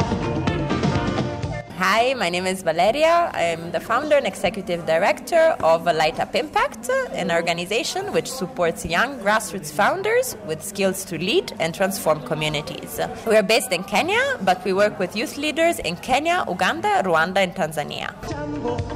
Hi, my name is Valeria. I'm the founder and executive director of Light Up Impact, an organization which supports young grassroots founders with skills to lead and transform communities. We are based in Kenya, but we work with youth leaders in Kenya, Uganda, Rwanda, and Tanzania.